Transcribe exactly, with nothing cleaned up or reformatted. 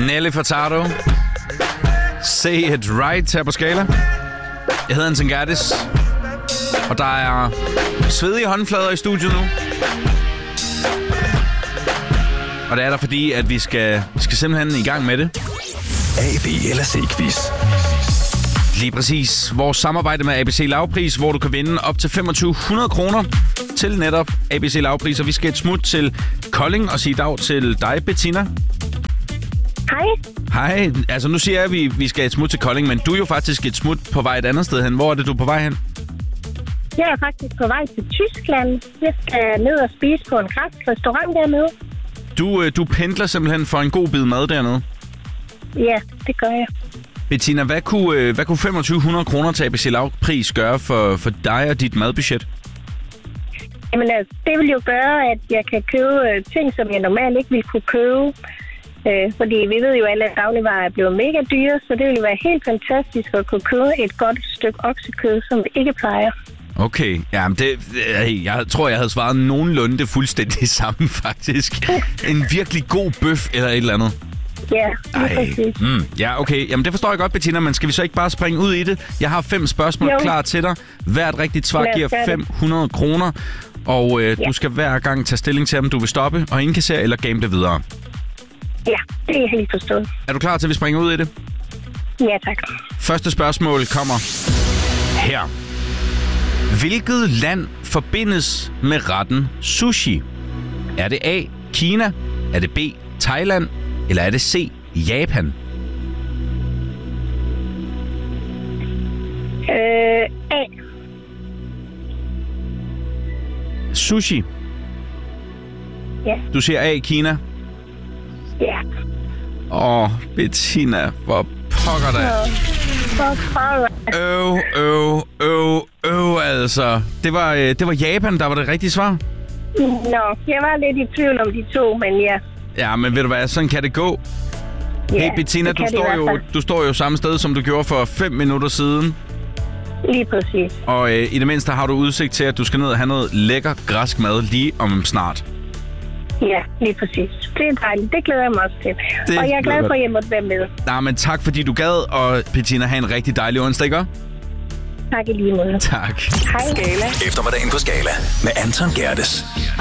Nelly Furtado. Say it right her på Skala. Jeg hedder Anton Gerdes. Og der er svedige håndflader i studiet nu. Og det er der, fordi at vi skal, vi skal simpelthen i gang med det. A, B eller C-quiz. Lige præcis. Vores samarbejde med A B C Lavpris, hvor du kan vinde op til femogtyve hundrede kroner til netop A B C Lavpris. Og vi skal et smut til Kolding og sige dag til dig, Bettina. Hej. Hej. Altså nu siger jeg, at vi, vi skal et smut til Kolding, men du er jo faktisk et smut på vej et andet sted hen. Hvor er det, du er på vej hen? Jeg er faktisk på vej til Tyskland. Jeg skal ned og spise på en græsk restaurant dernede. Du, du pendler simpelthen for en god bid mad dernede? Ja, det gør jeg. Bettina, hvad kunne, hvad kunne femogtyve hundrede kroner til A B C Lavpris gøre for, for dig og dit madbudget? Jamen altså, det vil jo gøre, at jeg kan købe ting, som jeg normalt ikke ville kunne købe. Øh, fordi vi ved jo alle, at dagligvarer er blevet mega dyre, så det ville være helt fantastisk at kunne købe et godt stykke oksekød, som vi ikke plejer. Okay, jamen det, jeg tror, jeg havde svaret nogenlunde det fuldstændig samme, faktisk. En virkelig god bøf eller et eller andet. Ja, det er præcis. Mm, ja, okay. Jamen det forstår jeg godt, Bettina, men skal vi så ikke bare springe ud i det? Jeg har fem spørgsmål jo. klar til dig. Hvert rigtigt svar giver fem hundrede kroner, og øh, ja. du skal hver gang tage stilling til, om du vil stoppe og indkassere eller gamble videre. Ja, det er helt forstået. Er du klar til, at vi springer ud i det? Ja, tak. Første spørgsmål kommer her. Hvilket land forbindes med retten sushi? Er det A. Kina? Er det B. Thailand? Eller er det C. Japan? Øh, A. Sushi? Ja. Du siger A. Kina? Ja. Åh, Bettina, hvor pokker det. Øv, øv, øv, øv, altså. Det var, det var Japan, der var det rigtige svar. Nå, jeg var lidt i tvivl om de to, men ja. Ja, men ved du hvad, sådan kan det gå. Ja, hey Bettina, du står, jo, du står jo samme sted, som du gjorde for fem minutter siden. Lige præcis. Og øh, i det mindste har du udsigt til, at du skal ned og have noget lækker græsk mad lige om snart. Ja, lige præcis. Det er dejligt. Det glæder jeg mig også til. Det og jeg er glad for, at jeg måtte være med. Nej, men tak fordi du gad, og Bettina, have en rigtig dejlig onsdag, ikke? Tak i lige måde. Tak. Hej. Skala. Eftermiddagen på Skala med Anton Gerdes.